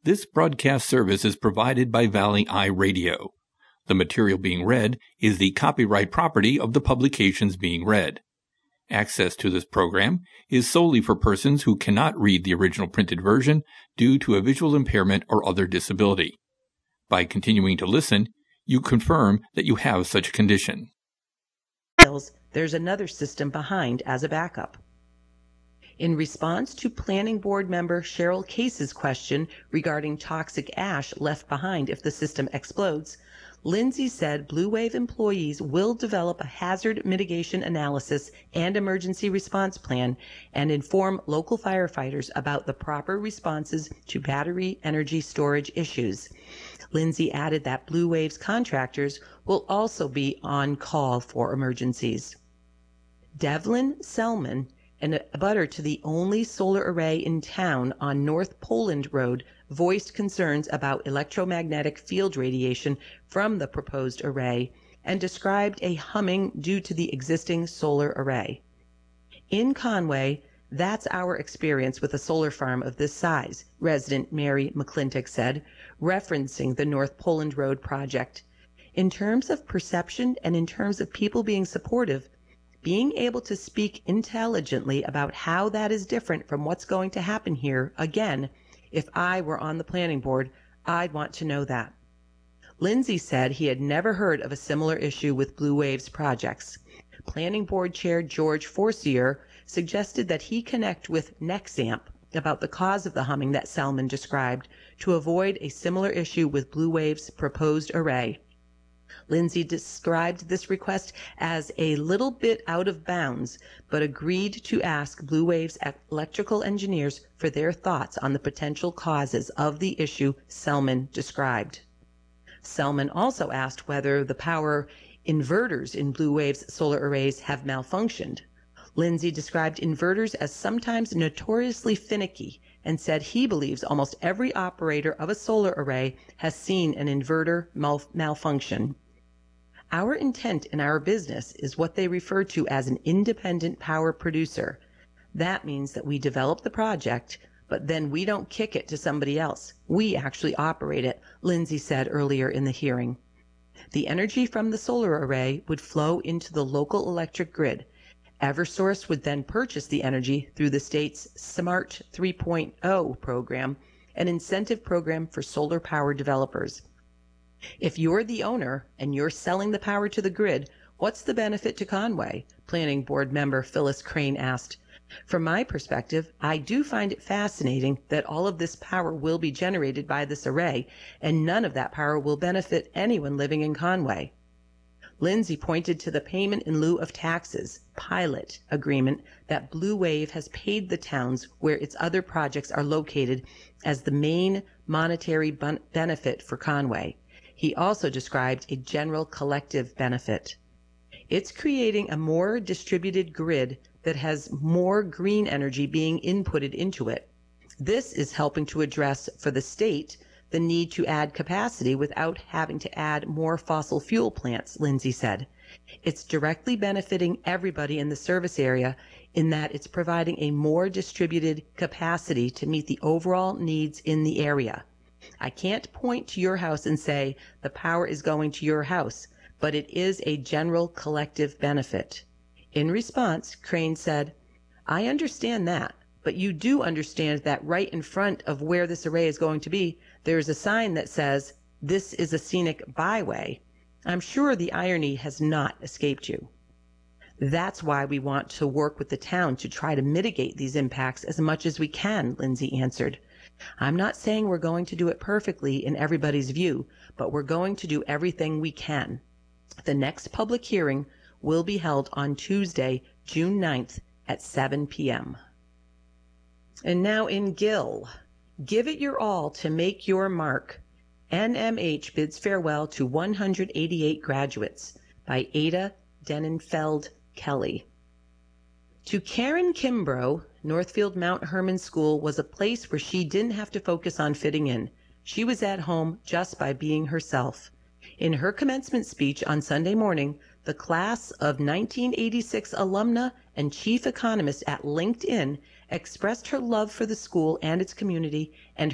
This broadcast service is provided by Valley Eye Radio. The material being read is the copyright property of the publications being read. Access to this program is solely for persons who cannot read the original printed version due to a visual impairment or other disability. By continuing to listen, you confirm that you have such a condition. There's another system behind as a backup. In response to Planning Board member Cheryl Case's question regarding toxic ash left behind if the system explodes, Lindsay said Blue Wave employees will develop a hazard mitigation analysis and emergency response plan and inform local firefighters about the proper responses to battery energy storage issues. Lindsay added that Blue Wave's contractors will also be on call for emergencies. Devlin Selman, an abutter to the only solar array in town on North Poland Road, voiced concerns about electromagnetic field radiation from the proposed array and described a humming due to the existing solar array. In Conway, that's our experience with a solar farm of this size, resident Mary McClintock said, referencing the North Poland Road project. In terms of perception and in terms of people being supportive, being able to speak intelligently about how that is different from what's going to happen here, again, if I were on the planning board, I'd want to know that. Lindsay said he had never heard of a similar issue with Blue Wave's projects. Planning Board Chair George Forcier suggested that he connect with Nexamp about the cause of the humming that Selman described to avoid a similar issue with Blue Wave's proposed array. Lindsay described this request as a little bit out of bounds, but agreed to ask Blue Wave's electrical engineers for their thoughts on the potential causes of the issue Selman described. Selman also asked whether the power inverters in Blue Wave's solar arrays have malfunctioned. Lindsay described inverters as sometimes notoriously finicky and said he believes almost every operator of a solar array has seen an inverter malfunction. Our intent in our business is what they refer to as an independent power producer. That means that we develop the project, but then we don't kick it to somebody else. We actually operate it, Lindsay said earlier in the hearing. The energy from the solar array would flow into the local electric grid. Eversource would then purchase the energy through the state's SMART 3.0 program, an incentive program for solar power developers. If you're the owner and you're selling the power to the grid, what's the benefit to Conway? Planning Board member Phyllis Crane asked. From my perspective, I do find it fascinating that all of this power will be generated by this array, and none of that power will benefit anyone living in Conway. Lindsay pointed to the payment in lieu of taxes, pilot agreement that Blue Wave has paid the towns where its other projects are located as the main monetary benefit for Conway. He also described a general collective benefit. It's creating a more distributed grid that has more green energy being inputted into it. This is helping to address for the state the need to add capacity without having to add more fossil fuel plants, Lindsay said. It's directly benefiting everybody in the service area in that it's providing a more distributed capacity to meet the overall needs in the area. I can't point to your house and say the power is going to your house, but it is a general collective benefit. In response, Crane said, I understand that, but you do understand that right in front of where this array is going to be, there is a sign that says, this is a scenic byway. I'm sure the irony has not escaped you. That's why we want to work with the town to try to mitigate these impacts as much as we can, Lindsay answered. I'm not saying we're going to do it perfectly in everybody's view, but we're going to do everything we can. The next public hearing will be held on Tuesday, June 9th at 7 p.m. And now in Gill, give it your all to make your mark. NMH bids farewell to 188 graduates by Ada Denenfeld Kelly. To Karen Kimbrough, Northfield Mount Hermon School was a place where she didn't have to focus on fitting in. She was at home just by being herself. In her commencement speech on Sunday morning, the class of 1986 alumna and chief economist at LinkedIn expressed her love for the school and its community and